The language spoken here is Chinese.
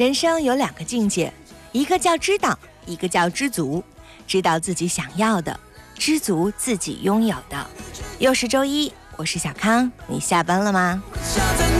人生有2个境界，一个叫知道，一个叫知足。知道自己想要的，知足自己拥有的。又是周一，我是小康，你下班了吗？